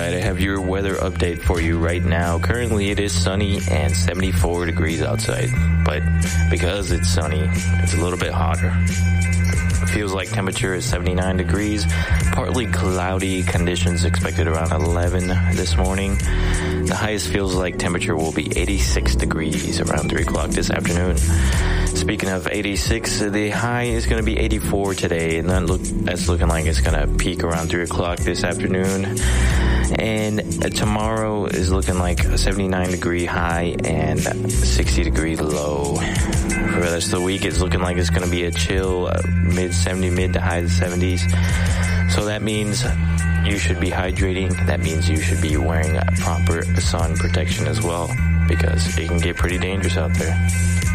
right, I have your weather update for you right now. Currently, it is sunny and 74 degrees outside, but because it's sunny, it's a little bit hotter. It feels like temperature is 79 degrees, partly cloudy, conditions expected around 11 this morning. The highest feels like temperature will be 86 degrees around 3 o'clock this afternoon. Speaking of 86, the high is going to be 84 today, and that's looking like it's going to peak around 3 o'clock this afternoon. And tomorrow is looking like a 79 degree high and 60 degree low. For the rest of the week, it's looking like it's going to be a chill mid to high 70s. So that means you should be hydrating. That means you should be wearing proper sun protection as well, because it can get pretty dangerous out there.